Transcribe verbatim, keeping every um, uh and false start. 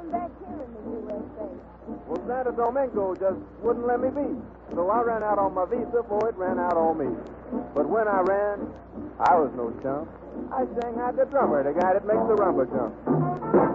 I'm back here in the U S A. Well, Santo Domingo just wouldn't let me be. So I ran out on my visa before it ran out on me. But when I ran, I was no chump. I sang out the drummer, the guy that makes the rumba jump.